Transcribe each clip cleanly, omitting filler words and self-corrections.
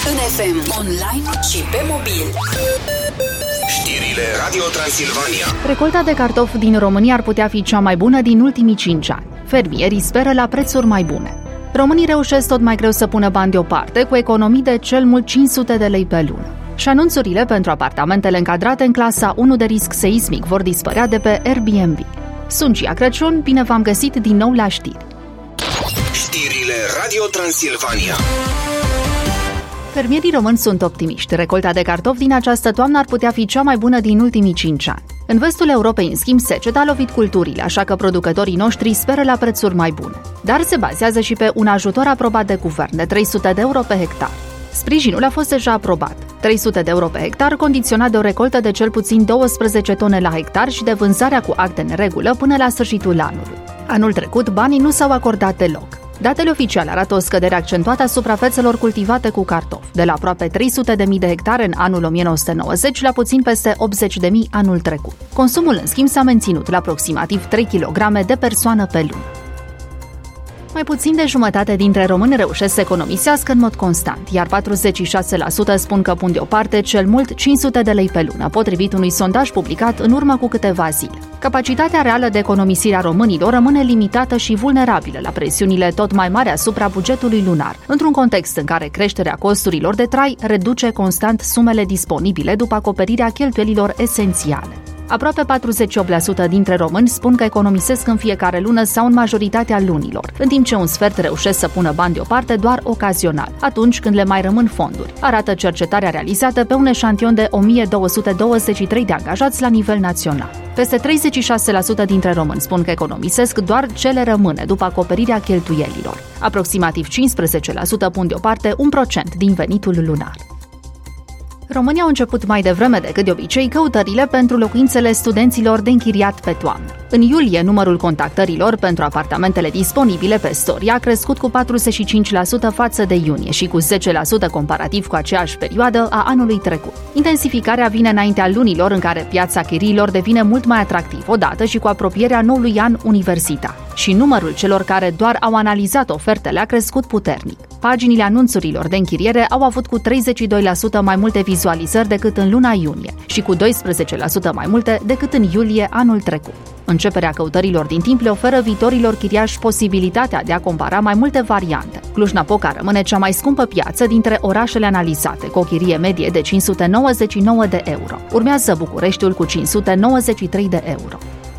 În FM, online și pe mobil. Știrile Radio Transilvania. Recolta de cartofi din România ar putea fi cea mai bună din ultimii 5 ani. Fermierii speră la prețuri mai bune. Românii reușesc tot mai greu să pună bani deoparte, cu economii de cel mult 500 de lei pe lună. Și anunțurile pentru apartamentele încadrate în clasa 1 de risc seismic vor dispărea de pe Airbnb. Sunt Gia Crăciun, bine v-am găsit din nou la știri. Știrile Radio Transilvania. Fermierii români sunt optimiști. Recolta de cartofi din această toamnă ar putea fi cea mai bună din ultimii 5 ani. În vestul Europei, în schimb, seceta a lovit culturile, așa că producătorii noștri speră la prețuri mai bune. Dar se bazează și pe un ajutor aprobat de guvern de 300 de euro pe hectar. Sprijinul a fost deja aprobat. 300 de euro pe hectar, condiționat de o recoltă de cel puțin 12 tone la hectar și de vânzarea cu acte în regulă până la sfârșitul anului. Anul trecut, banii nu s-au acordat deloc. Datele oficiale arată o scădere accentuată a suprafețelor cultivate cu cartofi, de la aproape 300.000 de hectare în anul 1990 la puțin peste 80.000 anul trecut. Consumul, în schimb, s-a menținut la aproximativ 3 kg de persoană pe lună. Mai puțin de jumătate dintre români reușesc să economisească în mod constant, iar 46% spun că pun deoparte cel mult 500 de lei pe lună, potrivit unui sondaj publicat în urmă cu câteva zile. Capacitatea reală de economisire a românilor rămâne limitată și vulnerabilă la presiunile tot mai mari asupra bugetului lunar, într-un context în care creșterea costurilor de trai reduce constant sumele disponibile după acoperirea cheltuielilor esențiale. Aproape 48% dintre români spun că economisesc în fiecare lună sau în majoritatea lunilor, în timp ce un sfert reușesc să pună bani deoparte doar ocazional, atunci când le mai rămân fonduri, arată cercetarea realizată pe un eșantion de 1223 de angajați la nivel național. Peste 36% dintre români spun că economisesc doar ce le rămâne după acoperirea cheltuielilor. Aproximativ 15% pun deoparte 1% din venitul lunar. România au început mai devreme decât de obicei căutările pentru locuințele studenților de închiriat pe toamnă. În iulie, numărul contactărilor pentru apartamentele disponibile pe Story a crescut cu 45% față de iunie și cu 10% comparativ cu aceeași perioadă a anului trecut. Intensificarea vine înaintea lunilor în care piața chiriilor devine mult mai atractiv, odată și cu apropierea noului an universitar. Și numărul celor care doar au analizat ofertele a crescut puternic. Paginile anunțurilor de închiriere au avut cu 32% mai multe vizualizări decât în luna iunie și cu 12% mai multe decât în iulie anul trecut. Începerea căutărilor din timp le oferă viitorilor chiriași posibilitatea de a compara mai multe variante. Cluj-Napoca rămâne cea mai scumpă piață dintre orașele analizate, cu o chirie medie de 599 de euro. Urmează Bucureștiul cu 593 de euro.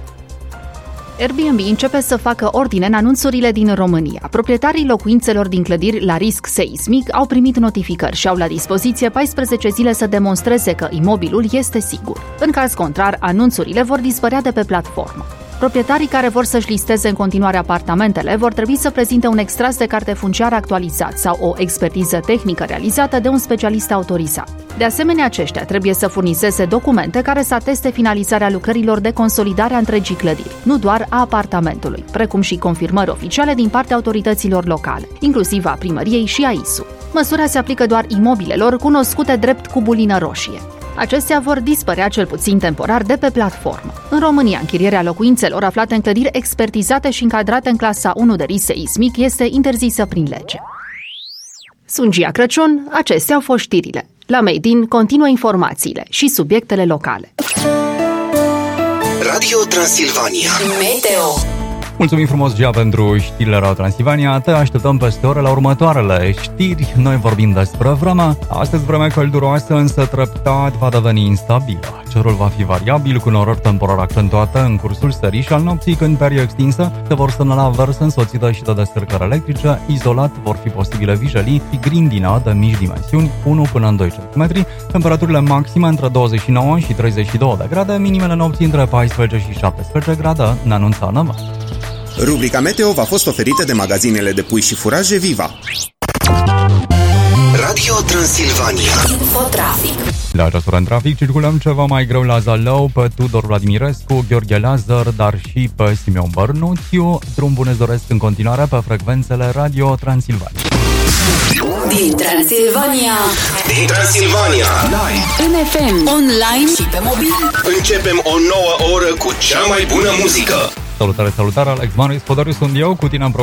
Airbnb începe să facă ordine în anunțurile din România. Proprietarii locuințelor din clădiri la risc seismic au primit notificări și au la dispoziție 14 zile să demonstreze că imobilul este sigur. În caz contrar, anunțurile vor dispărea de pe platformă. Proprietarii care vor să-și listeze în continuare apartamentele vor trebui să prezinte un extras de carte funciară actualizat sau o expertiză tehnică realizată de un specialist autorizat. De asemenea, aceștia trebuie să furnizeze documente care să ateste finalizarea lucrărilor de consolidare a întregii clădiri, nu doar a apartamentului, precum și confirmări oficiale din partea autorităților locale, inclusiv a primăriei și a ISU. Măsura se aplică doar imobilelor cunoscute drept cu bulină roșie. Acestea vor dispărea cel puțin temporar de pe platformă. În România, închirierea locuințelor aflate în clădiri expertizate și încadrate în clasa 1 de risc seismic este interzisă prin lege. Sunt Gia Crăciun, acestea au fost știrile. La Made in continuă informațiile și subiectele locale. Radio Transilvania. Meteo. Mulțumim frumos, Gia, pentru știrile Radio Transilvania. Te așteptăm peste ore la următoarele știri. Noi vorbim despre vreme. Astăzi vreme călduroasă, însă treptat va deveni instabilă. Cerul va fi variabil, cu norări temporar accentuate în cursul serii și al nopții, când perii extinse se vor semnala averse însoțită și de descărcări electrice. Izolat vor fi posibile vijelii și grindina de mici dimensiuni, 1 până în 2 cm. Temperaturile maxime între 29 și 32 de grade, minimele nopții între 14 și 17 grade, ne anunță ANM. Rubrica Meteo v-a fost oferită de magazinele de pui și furaje Viva. Radio Transilvania. Infotrafic. La această oră în trafic circulăm ceva mai greu la Zalău, pe Tudor Vladimirescu, Gheorghe Lazar, dar și pe Simeon Bărnuțiu. Drum bun îți doresc în continuare pe frecvențele Radio Transilvania. Din Transilvania. Din Transilvania. Live. În FM, online și pe mobil. Începem o nouă oră cu cea mai bună muzică. Salutare, Alex Manu Spodariu sunt eu, cu tine în